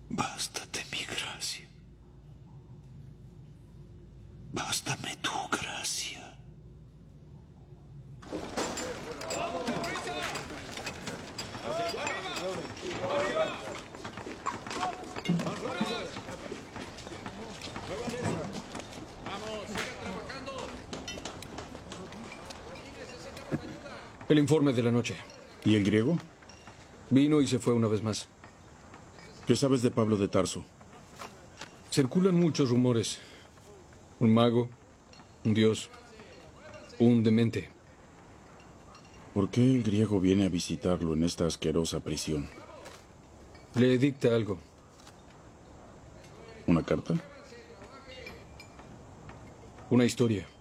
Bástate mi gracia. Bástame tu gracia. El informe de la noche. ¿Y el griego? Vino y se fue una vez más. ¿Qué sabes de Pablo de Tarso? Circulan muchos rumores. Un mago, un dios, un demente. ¿Por qué el griego viene a visitarlo en esta asquerosa prisión? Le dicta algo. ¿Una carta? Una historia.